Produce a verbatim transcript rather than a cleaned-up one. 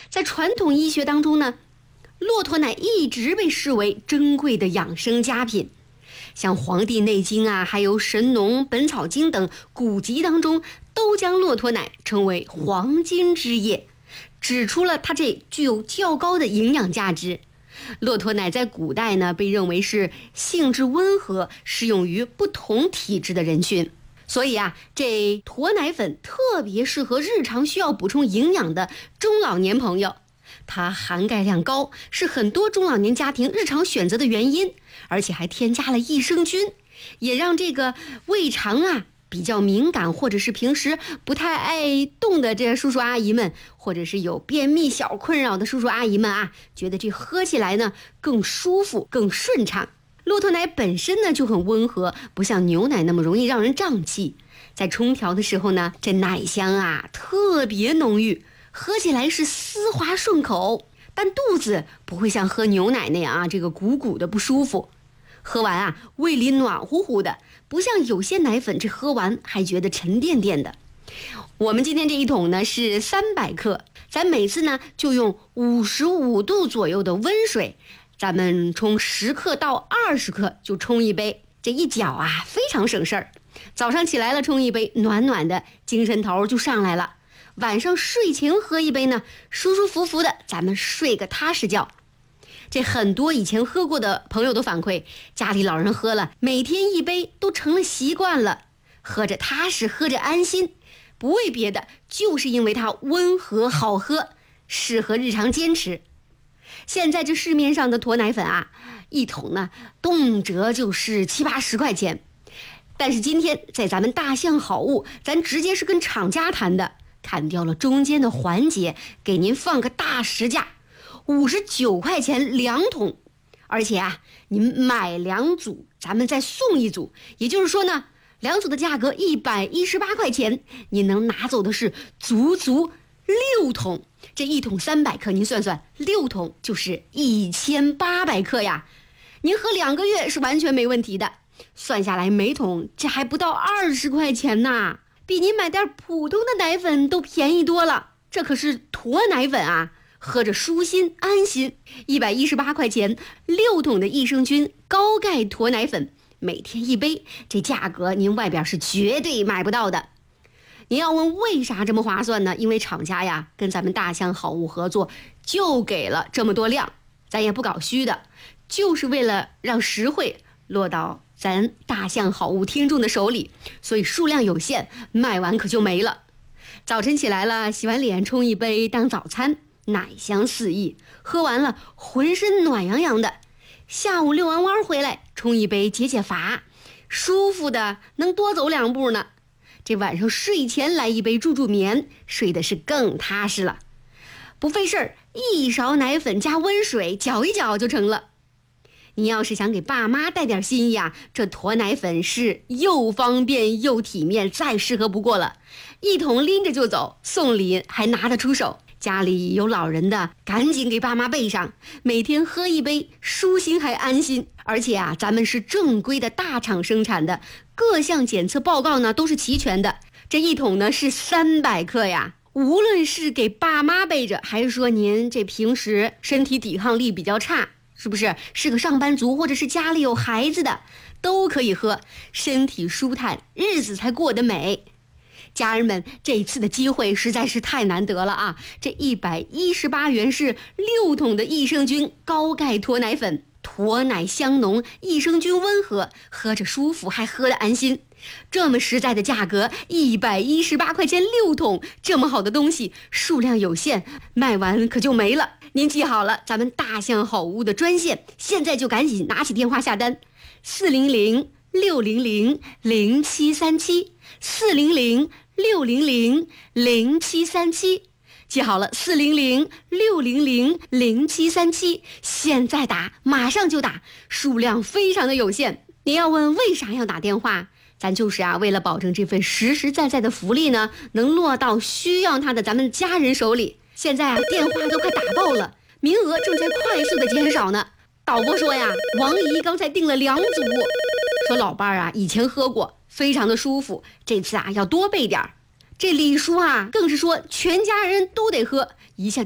在传统医学当中呢，骆驼奶一直被视为珍贵的养生佳品。像《黄帝内经》啊，还有《神农本草经》等古籍当中，都将骆驼奶称为黄金之液，指出了它这具有较高的营养价值。骆驼奶在古代呢，被认为是性质温和，适用于不同体质的人群。所以啊，这驼奶粉特别适合日常需要补充营养的中老年朋友。它含钙量高，是很多中老年家庭日常选择的原因，而且还添加了益生菌，也让这个胃肠啊比较敏感，或者是平时不太爱动的这叔叔阿姨们，或者是有便秘小困扰的叔叔阿姨们啊，觉得这喝起来呢更舒服更顺畅。骆驼奶本身呢就很温和，不像牛奶那么容易让人胀气，在冲调的时候呢，这奶香啊特别浓郁，喝起来是丝滑顺口，但肚子不会像喝牛奶那样啊这个鼓鼓的不舒服。喝完啊胃里暖乎乎的，不像有些奶粉这喝完还觉得沉甸甸的。我们今天这一桶呢是三百克，咱每次呢就用五十五度左右的温水，咱们冲十克到二十克就冲一杯，这一搅啊非常省事儿。早上起来了冲一杯，暖暖的，精神头就上来了。晚上睡前喝一杯呢，舒舒服服的，咱们睡个踏实觉。这很多以前喝过的朋友都反馈，家里老人喝了，每天一杯都成了习惯了，喝着踏实，喝着安心，不为别的，就是因为它温和好喝，适合日常坚持。现在这市面上的驼奶粉啊，一桶呢动辄就是七八十块钱，但是今天在咱们大象好物，咱直接是跟厂家谈的，砍掉了中间的环节，给您放个大实价，五十九块钱两桶，而且啊，您买两组，咱们再送一组，也就是说呢，两组的价格一百一十八块钱，您能拿走的是足足六桶。这一桶三百克，您算算，六桶就是一千八百克呀，您喝两个月是完全没问题的。算下来每桶这还不到二十块钱呐，比您买点普通的奶粉都便宜多了。这可是驼奶粉啊，喝着舒心安心。一百一十八块钱，六桶的益生菌高钙驼奶粉，每天一杯，这价格您外边是绝对买不到的。您要问为啥这么划算呢？因为厂家呀跟咱们大象好物合作，就给了这么多量，咱也不搞虚的，就是为了让实惠落到咱大象好物听众的手里，所以数量有限，卖完可就没了。早晨起来了，洗完脸冲一杯当早餐，奶香四溢，喝完了浑身暖洋洋的。下午遛完弯回来，冲一杯解解乏，舒服的能多走两步呢。这晚上睡前来一杯助助眠，睡的是更踏实了。不费事儿，一勺奶粉加温水搅一搅就成了。你要是想给爸妈带点心意啊，这驼奶粉是又方便又体面，再适合不过了。一桶拎着就走，送礼还拿得出手。家里有老人的，赶紧给爸妈备上，每天喝一杯，舒心还安心。而且啊，咱们是正规的大厂生产的，各项检测报告呢都是齐全的。这一桶呢是三百克呀，无论是给爸妈备着，还是说您这平时身体抵抗力比较差，是不是是个上班族，或者是家里有孩子的，都可以喝，身体舒坦，日子才过得美。家人们，这次的机会实在是太难得了啊！这一百一十八元是六桶的益生菌高钙驼奶粉，驼奶香浓，益生菌温和，喝着舒服还喝得安心。这么实在的价格，一百一十八块钱六桶，这么好的东西数量有限，卖完可就没了。您记好了，咱们大象好物的专线，现在就赶紧拿起电话下单，四零零六零零零七三七，四零零六零零零七三七，记好了，四零零六零零零七三七，现在打，马上就打，数量非常的有限。您要问为啥要打电话，咱就是啊，为了保证这份实实在在的福利呢，能落到需要它的咱们家人手里。现在啊，电话都快打爆了，名额正在快速的减少呢。导播说呀，王姨刚才订了两组，说老伴儿啊以前喝过，非常的舒服，这次啊要多备点儿。这李叔啊更是说全家人都得喝，一下